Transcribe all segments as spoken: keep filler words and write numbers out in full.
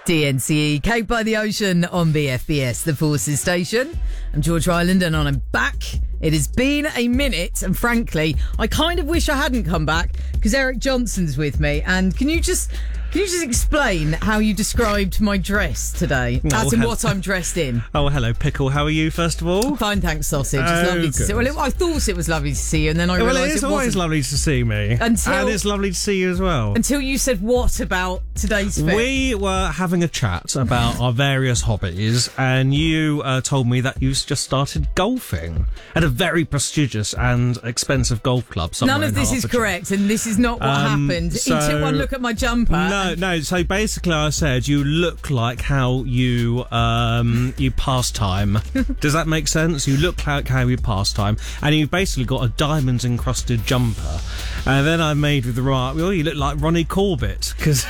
D N C E, Cape by the Ocean on B F B S, the Forces Station. I'm George Ryland and I'm back. It has been a minute and frankly, I kind of wish I hadn't come back because Eric Johnson's with me. And can you just... Can you just explain how you described my dress today? Oh, As in he- what I'm dressed in. Oh, hello, Pickle. How are you, first of all? Fine, thanks, Sausage. It's Oh, lovely to see. good. Well, it, I thought it was lovely to see you, and then I Well, realised it is it always wasn't. lovely to see me. Until- and it's lovely to see you as well. Until you said what about today's fit? We were having a chat about our various hobbies, and you uh, told me that you just started golfing at a very prestigious and expensive golf club somewhere None of in this is Hertfordshire. correct, and this is not what Um, happened. so- he took one look at my jumper. No, no. So basically, I said you look like how you um you pass time. Does that make sense? You look like how you pass time, and you basically got a diamonds encrusted jumper. And then I made with the remark, well, you look like Ronnie Corbett because.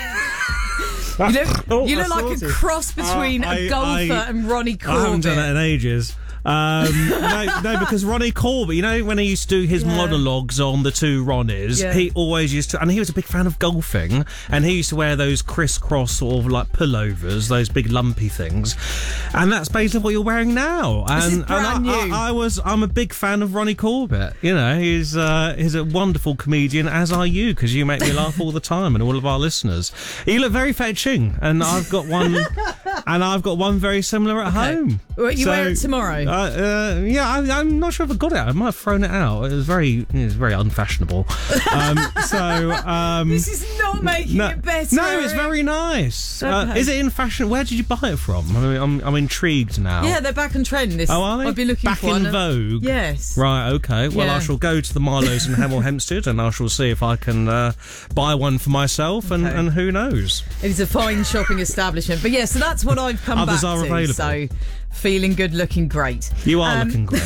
You look, Oh, you I look like saw a it. cross between Uh, a I- golfer I- and Ronnie I haven't done Corbett. that in ages. Um, no, no, because Ronnie Corbett, you know, when he used to do his Yeah. monologues on the two Ronnies, Yeah. he always used to, and he was a big fan of golfing, and he used to wear those crisscross sort of like pullovers, those big lumpy things, and that's basically what you're wearing now. And, This is and brand I, new. I, I was, I'm a big fan of Ronnie Corbett. You know, he's uh, he's a wonderful comedian, as are you, because you make me laugh all the time, and all of our listeners. You look very fetching, and I've got one, and I've got one very similar at Okay. home. Well, you So, wear it tomorrow. Uh, uh, yeah, I, I'm not sure if I got it. I might have thrown it out. It was very, it was very unfashionable. Um, so, um, This is not making no, it better. no, it's Eric. very nice. Uh, Okay. is it in fashion? Where did you buy it from? I mean, I'm, I'm intrigued now. Yeah, they're back on trend. This, Oh, are they? I've been looking Back for in one. vogue. Yes. Right, okay. Well, Yeah. I shall go to the Marlows in Hemel Hempstead and I shall see if I can uh, buy one for myself, and, Okay. and who knows? It is a fine shopping establishment. But yeah, so that's what I've come Others back are to. available. So feeling good, looking great. You are Um, looking great.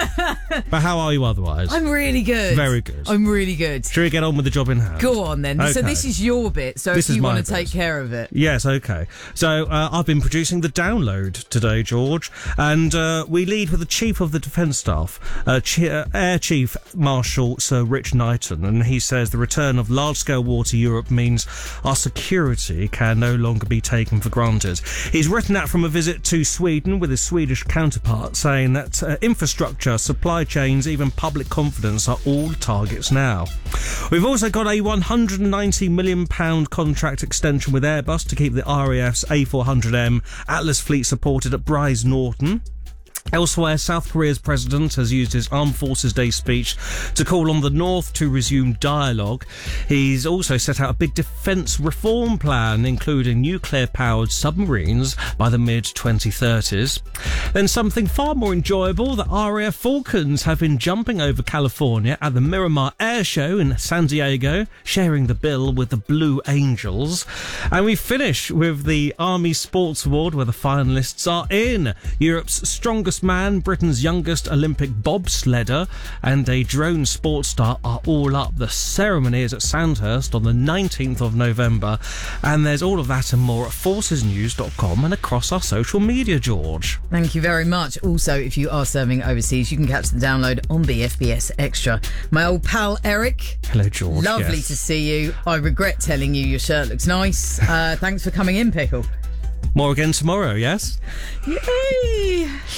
But how are you otherwise? I'm really good. Very good. I'm really good. Shall we get on with the job in hand? Go on then. So Okay. this is your bit. So This if is you my want to bit. take care of it. Yes, okay. So uh, I've been producing the download today, George, and uh, we lead with the Chief of the Defence Staff, uh, Ch- uh, Air Chief Marshal Sir Rich Knighton, and he says the return of large-scale war to Europe means our security can no longer be taken for granted. He's written that from a visit to Sweden with his Swedish counterpart, saying that uh, infrastructure, supply chains, even public confidence are all targets now. We've also got a one hundred ninety million pounds contract extension with Airbus to keep the R A F's A four hundred M Atlas fleet supported at Brize Norton. Elsewhere, South Korea's president has used his Armed Forces Day speech to call on the North to resume dialogue. He's also set out a big defence reform plan, including nuclear-powered submarines by the mid twenty thirties. Then something far more enjoyable, the R A F Falcons have been jumping over California at the Miramar Air Show in San Diego, sharing the bill with the Blue Angels. And we finish with the Army Sports Award, where the finalists are in. Europe's strongest man, Britain's youngest Olympic bobsledder, and a drone sports star are all up. The ceremony is at Sandhurst on the nineteenth of November, and there's all of that and more at forces news dot com and across our social media, George. Thank you very much. Also, if you are serving overseas, you can catch the download on B F B S Extra. My old pal Eric. Hello, George. Lovely Yes. to see you. I regret telling you your shirt looks nice. Uh, thanks for coming in, Pickle. More again tomorrow, yes? Yay!